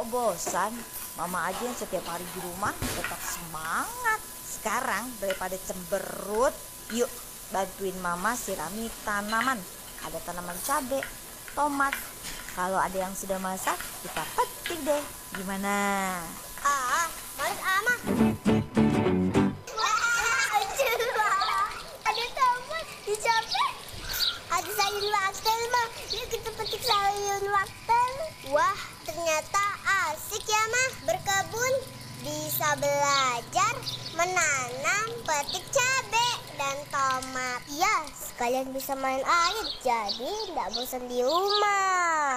bosan? Mama aja yang setiap hari di rumah tetap semangat. Sekarang daripada cemberut, yuk bantuin mama sirami tanaman. Ada tanaman cabai, tomat. Kalau ada yang sudah masak, kita petik deh. Gimana? Males ama. Ada tomat di cabai. Ada sayur wortel, Mah. Yuk kita petik sayur wortel. Wah, ternyata asik ya, Mah. Berkebun bisa belajar menanam, petik cabai dan tomat. Iya, sekalian bisa main air, jadi nggak bosan di rumah.